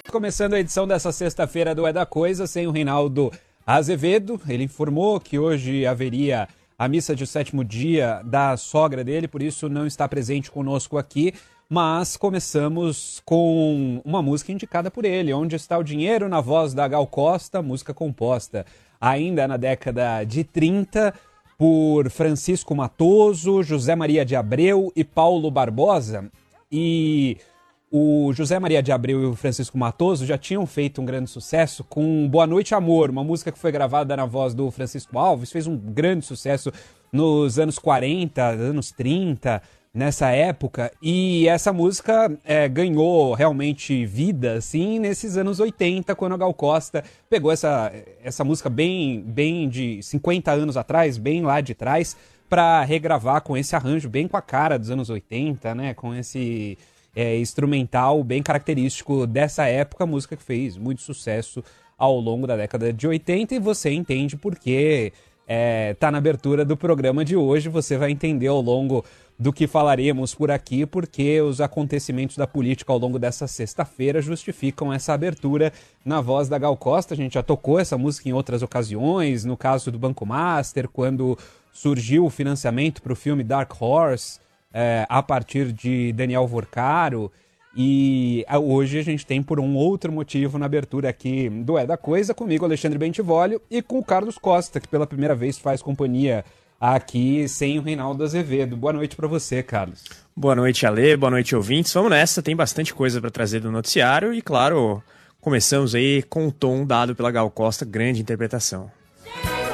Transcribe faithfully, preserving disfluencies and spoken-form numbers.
Começando a edição dessa sexta-feira do É da Coisa, sem o Reinaldo Azevedo. Ele informou que hoje haveria a missa de sétimo dia da sogra dele, por isso não está presente conosco aqui. Mas começamos com uma música indicada por ele, Onde Está o Dinheiro, na voz da Gal Costa, música composta ainda na década de trinta por Francisco Matoso, José Maria de Abreu e Paulo Barbosa. E o José Maria de Abreu e o Francisco Matoso já tinham feito um grande sucesso com Boa Noite Amor, uma música que foi gravada na voz do Francisco Alves, fez um grande sucesso nos anos quarenta, anos trinta, nessa época, e essa música é, ganhou realmente vida, assim, nesses anos oitenta, quando a Gal Costa pegou essa, essa música bem, bem de cinquenta anos atrás, bem lá de trás, para regravar com esse arranjo bem com a cara dos anos oitenta, né, com esse é, instrumental bem característico dessa época, música que fez muito sucesso ao longo da década de oitenta, e você entende por que é, tá na abertura do programa de hoje, você vai entender ao longo do que falaremos por aqui, porque os acontecimentos da política ao longo dessa sexta-feira justificam essa abertura na voz da Gal Costa. A gente já tocou essa música em outras ocasiões, no caso do Banco Master, quando surgiu o financiamento para o filme Dark Horse, é, a partir de Daniel Vorcaro, e hoje a gente tem por um outro motivo na abertura aqui do É da Coisa, comigo Alexandre Bentivolio e com o Carlos Costa, que pela primeira vez faz companhia aqui sem o Reinaldo Azevedo. Boa noite para você, Carlos. Boa noite, Ale. Boa noite, ouvintes. Vamos nessa, tem bastante coisa para trazer do noticiário e, claro, começamos aí com o tom dado pela Gal Costa, grande interpretação.